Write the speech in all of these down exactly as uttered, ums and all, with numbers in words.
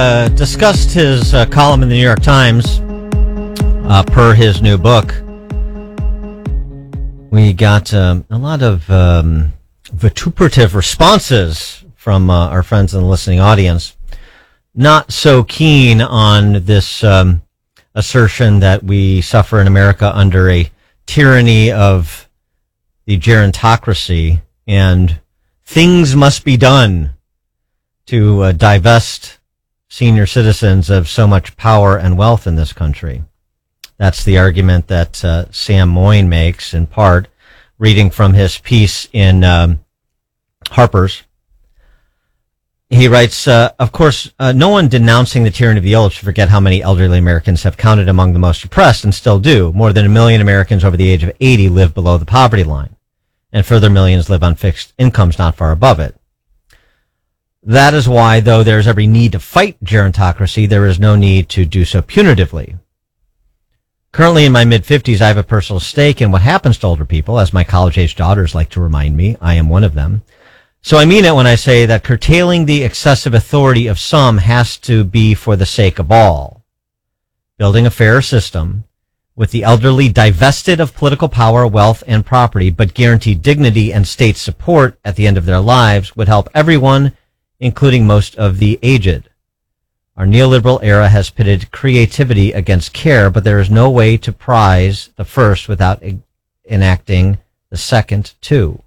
Uh, discussed his uh, column in the New York Times uh, per his new book. We got um, a lot of um, vituperative responses from uh, our friends in the listening audience. Not so keen on this um, assertion that we suffer in America under a tyranny of the gerontocracy and things must be done to uh, divest senior citizens of so much power and wealth in this country. That's the argument that uh, Sam Moyn makes, in part, reading from his piece in um, Harper's. He writes, uh, of course, uh, no one denouncing the tyranny of the old should forget how many elderly Americans have counted among the most oppressed and still do. More than a million Americans over the age of eighty live below the poverty line, and further millions live on fixed incomes not far above it. That is why, though there's every need to fight gerontocracy, there is no need to do so punitively. Currently in my mid-fifties, I have a personal stake in what happens to older people, as my college-age daughters like to remind me. I am one of them. So I mean it when I say that curtailing the excessive authority of some has to be for the sake of all. Building a fairer system with the elderly divested of political power, wealth, and property, but guaranteed dignity and state support at the end of their lives would help everyone, including most of the aged. Our neoliberal era has pitted creativity against care, but there is no way to prize the first without e- enacting the second too.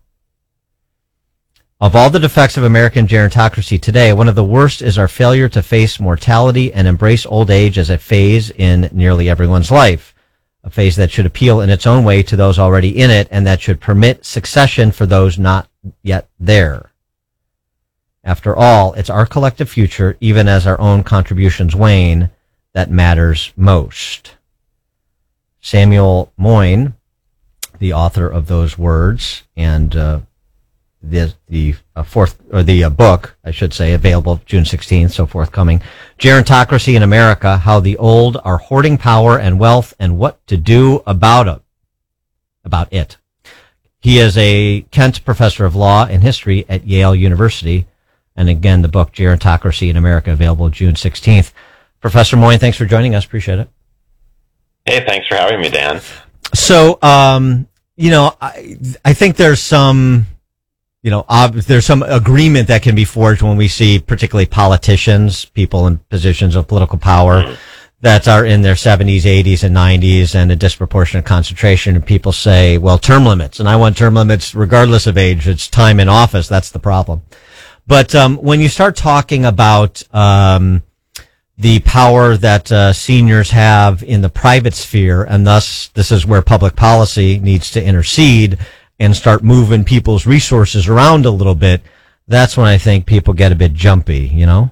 Of all the defects of American gerontocracy today, one of the worst is our failure to face mortality and embrace old age as a phase in nearly everyone's life, a phase that should appeal in its own way to those already in it and that should permit succession for those not yet there. After all, it's our collective future, even as our own contributions wane, that matters most. Samuel Moyn, the author of those words, and uh, the the uh, fourth or the uh, book, I should say, available June sixteenth, so forthcoming. Gerontocracy in America: How the Old Are Hoarding Power and Wealth, and What to Do About it. About it. He is a Kent Professor of Law and History at Yale University. And again, the book, Gerontocracy in America, available June sixteenth. Professor Moyn, thanks for joining us. Appreciate it. Hey, thanks for having me, Dan. So, um, you know, I, I think there's some, you know, ob- there's some agreement that can be forged when we see particularly politicians, people in positions of political power mm-hmm. that are in their seventies, eighties, and nineties, and a disproportionate concentration. And people say, well, term limits. And I want term limits regardless of age. It's time in office. That's the problem. But um, when you start talking about um, the power that uh, seniors have in the private sphere, and thus this is where public policy needs to intercede and start moving people's resources around a little bit, that's when I think people get a bit jumpy, you know?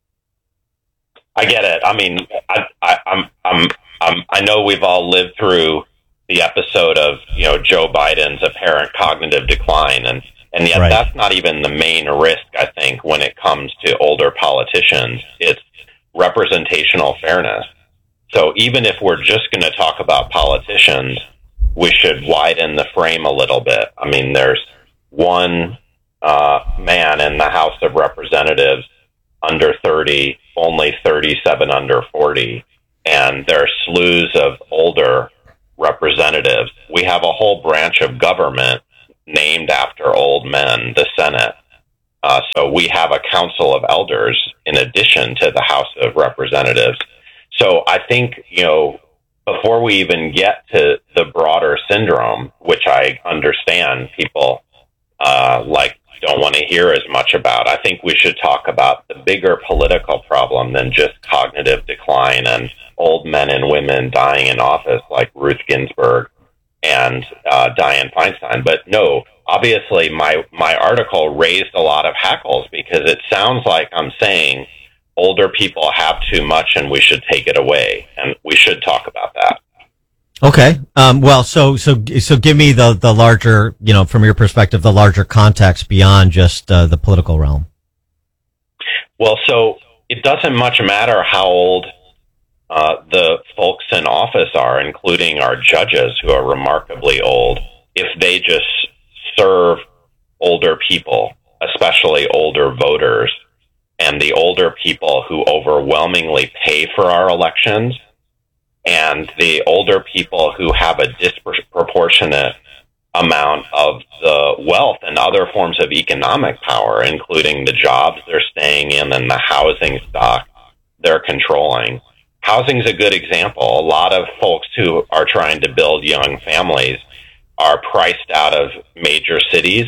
I get it. I mean, I, I, I'm, I'm, I'm, I know we've all lived through the episode of, you know, Joe Biden's apparent cognitive decline, and And yet right. that's not even the main risk, I think, when it comes to older politicians. It's representational fairness. So even if we're just going to talk about politicians, we should widen the frame a little bit. I mean, there's one uh, man in the House of Representatives under thirty, only thirty-seven under forty, and there are slews of older representatives. We have a whole branch of government named after old men, the Senate. Uh, so we have a Council of Elders in addition to the House of Representatives. So I think, you know, before we even get to the broader syndrome, which I understand people uh, like don't want to hear as much about, I think we should talk about the bigger political problem than just cognitive decline and old men and women dying in office like Ruth Ginsburg and uh, Dianne Feinstein. But no, obviously my, my article raised a lot of hackles because it sounds like I'm saying older people have too much and we should take it away. And we should talk about that. Okay. Um, well, so, so, so give me the, the larger, you know, from your perspective, the larger context beyond just uh, the political realm. Well, so it doesn't much matter how old uh, the folks in office are, including our judges who are remarkably old, if they just serve older people, especially older voters, and the older people who overwhelmingly pay for our elections, and the older people who have a disproportionate amount of the wealth and other forms of economic power, including the jobs they're staying in and the housing stock they're controlling. Housing is a good example. A lot of folks who are trying to build young families are priced out of major cities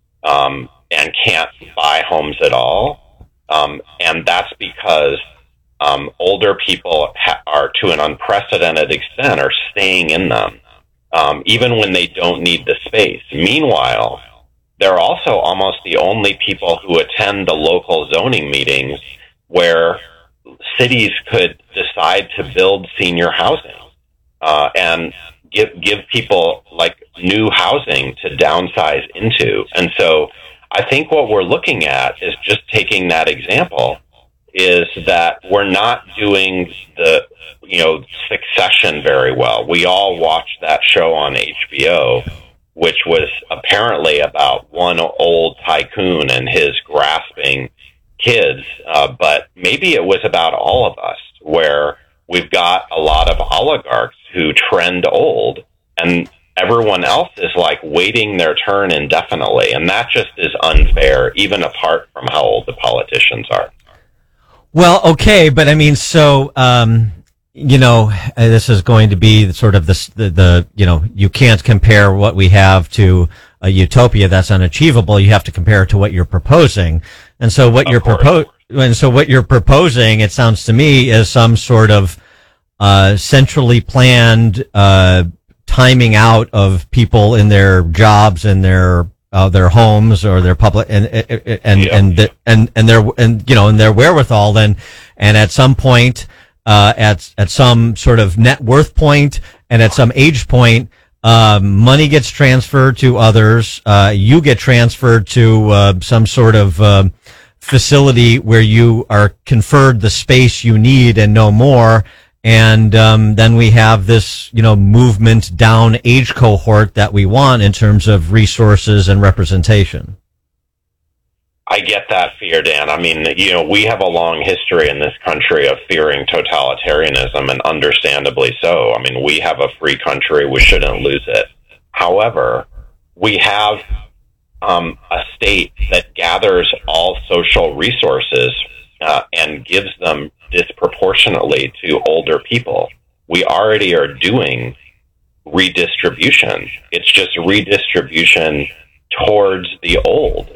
um, and can't buy homes at all. Um, and that's because um, older people ha- are, to an unprecedented extent, are staying in them, um, even when they don't need the space. Meanwhile, they're also almost the only people who attend the local zoning meetings where cities could decide to build senior housing uh, and give give people like new housing to downsize into. And so I think what we're looking at is just taking that example, is that we're not doing the, you know, Succession very well. We all watched that show on H B O, which was apparently about one old tycoon and his grasping kids, uh, but maybe it was about all of us, where we've got a lot of oligarchs who trend old, and everyone else is like waiting their turn indefinitely, and that just is unfair, even apart from how old the politicians are. Well, okay, but I mean, so um, you know, this is going to be sort of the, the the you know, you can't compare what we have to a utopia that's unachievable. You have to compare it to what you're proposing. And so what of you're proposing, and so what you're proposing, it sounds to me, is some sort of uh, centrally planned uh, timing out of people in their jobs and their uh, their homes or their public and and and yeah. and, the, and and their and you know and their wherewithal. Then, and at some point, uh, at at some sort of net worth point, and at some age point, Um, money gets transferred to others. Uh, you get transferred to uh, some sort of uh, facility where you are conferred the space you need and no more. And um, then we have this, you know, movement down age cohort that we want in terms of resources and representation. I get that fear, Dan. I mean, you know, we have a long history in this country of fearing totalitarianism, and understandably so. I mean, we have a free country. We shouldn't lose it. However, we have um, a state that gathers all social resources uh, and gives them disproportionately to older people. We already are doing redistribution. It's just redistribution towards the old.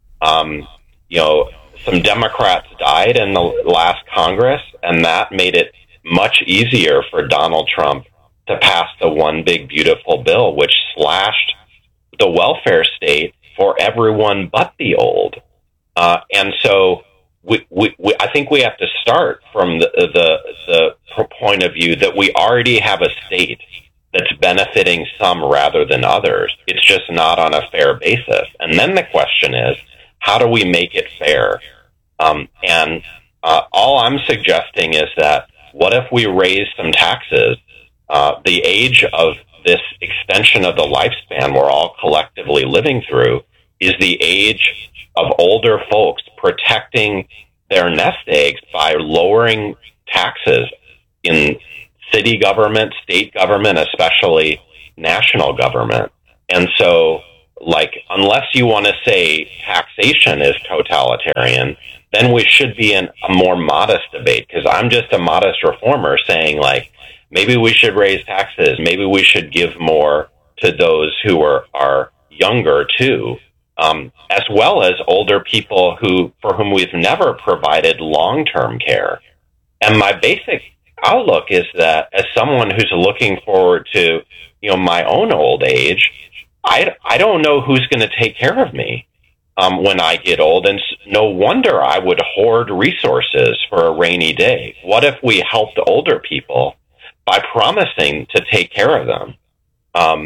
Um, you know, some Democrats died in the last Congress, and that made it much easier for Donald Trump to pass the One Big Beautiful Bill, which slashed the welfare state for everyone but the old. Uh, and so we, we, we, I think we have to start from the, the, the point of view that we already have a state that's benefiting some rather than others. It's just not on a fair basis. And then the question is, how do we make it fair? Um, and uh, all I'm suggesting is that what if we raise some taxes? Uh, the age of this extension of the lifespan we're all collectively living through is the age of older folks protecting their nest eggs by lowering taxes in city government, state government, especially national government. And so, like, unless you want to say taxation is totalitarian, then we should be in a more modest debate, because I'm just a modest reformer saying, like, maybe we should raise taxes. Maybe we should give more to those who are, are younger, too, um, as well as older people who for whom we've never provided long-term care. And my basic outlook is that as someone who's looking forward to, you know, my own old age, I, I don't know who's going to take care of me um, when I get old. And no wonder I would hoard resources for a rainy day. What if we helped older people by promising to take care of them um,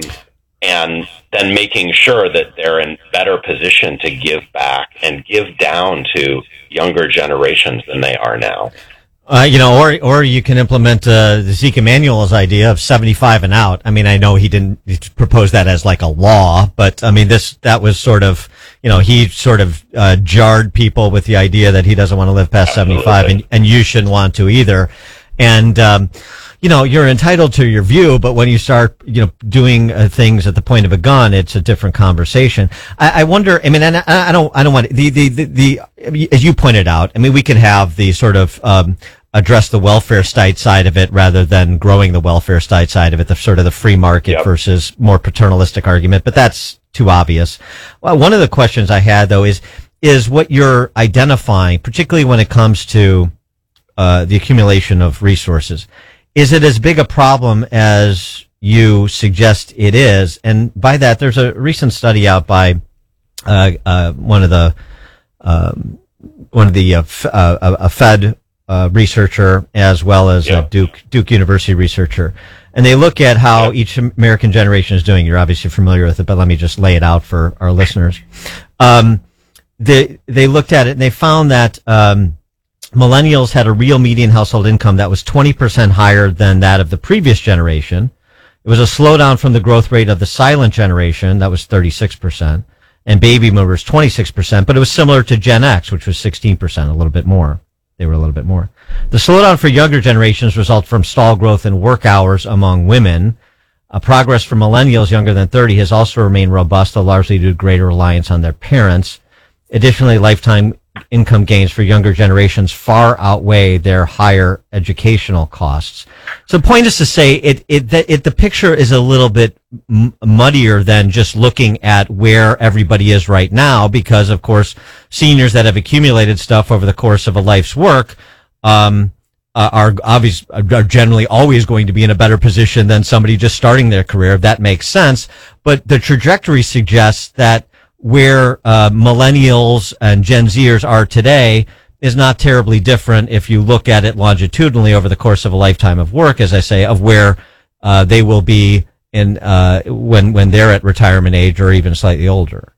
and then making sure that they're in better position to give back and give down to younger generations than they are now? Uh, you know, or or you can implement uh, Zeke Emanuel's idea of seventy-five and out. I mean, I know he didn't propose that as like a law, but I mean, this that was sort of, you know, he sort of uh, jarred people with the idea that he doesn't want to live past Absolutely. seventy-five, and and you shouldn't want to either. And um, you know, you're entitled to your view, but when you start, you know, doing uh, things at the point of a gun, it's a different conversation. I, I wonder. I mean, and I, I don't, I don't want the, the the the as you pointed out. I mean, we can have the sort of um, address the welfare state side of it rather than growing the welfare state side of it, the sort of the free market Yep. versus more paternalistic argument. But that's too obvious. Well, one of the questions I had though is is what you're identifying, particularly when it comes to uh, the accumulation of resources. Is it as big a problem as you suggest it is? And by that, there's a recent study out by uh, uh, one of the um, one of the uh, f- uh, a Fed uh, researcher as well as Yeah. a Duke Duke University researcher, and they look at how Yeah. each American generation is doing. You're obviously familiar with it, but let me just lay it out for our listeners. Um, they they looked at it and they found that. Um, Millennials had a real median household income that was twenty percent higher than that of the previous generation. It was a slowdown from the growth rate of the silent generation, that was thirty-six percent, and baby boomers twenty-six percent, but it was similar to Gen X, which was sixteen percent, a little bit more. They were a little bit more. The slowdown for younger generations resulted from stalled growth in work hours among women. Uh, progress for millennials younger than thirty has also remained robust, though largely due to greater reliance on their parents. Additionally, lifetime income gains for younger generations far outweigh their higher educational costs. So the point is to say it, it, that it, the picture is a little bit m- muddier than just looking at where everybody is right now, because of course, seniors that have accumulated stuff over the course of a life's work, um, uh, are obvious, are generally always going to be in a better position than somebody just starting their career, if that makes sense. But the trajectory suggests that where uh, millennials and Gen Zers are today is not terribly different if you look at it longitudinally over the course of a lifetime of work, as I say, of where uh, they will be in uh, when when they're at retirement age or even slightly older.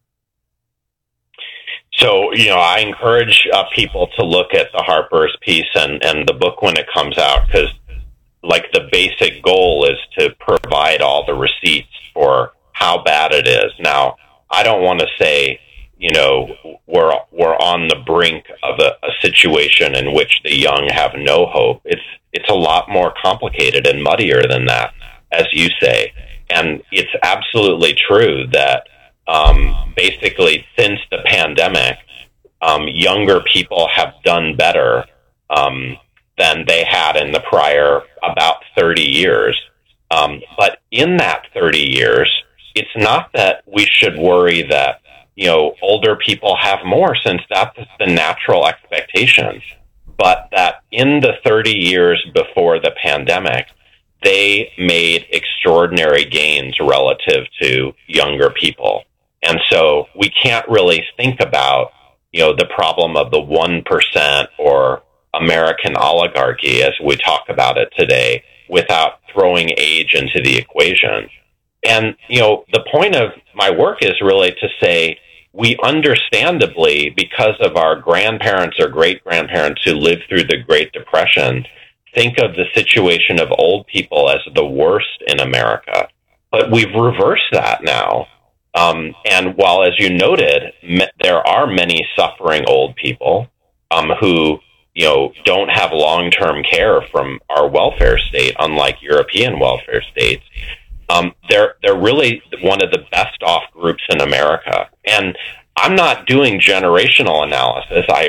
So, you know, I encourage uh, people to look at the Harper's piece and, and the book when it comes out, because, like, the basic goal is to provide all the receipts for how bad it is. Now, I don't want to say, you know, we're we're on the brink of a, a situation in which the young have no hope. It's it's a lot more complicated and muddier than that, as you say. And it's absolutely true that um, basically since the pandemic, um, younger people have done better um, than they had in the prior about thirty years. Um, but in that thirty years, it's not that we should worry that, you know, older people have more, since that's the natural expectation, but that in the thirty years before the pandemic, they made extraordinary gains relative to younger people. And so we can't really think about, you know, the problem of the one percent or American oligarchy as we talk about it today without throwing age into the equation. And, you know, the point of my work is really to say we understandably, because of our grandparents or great-grandparents who lived through the Great Depression, think of the situation of old people as the worst in America. But we've reversed that now. Um, and while, as you noted, me- there are many suffering old people um, who, you know, don't have long-term care from our welfare state, unlike European welfare states, Um, they're they're really one of the best off groups in America. And I'm not doing generational analysis. I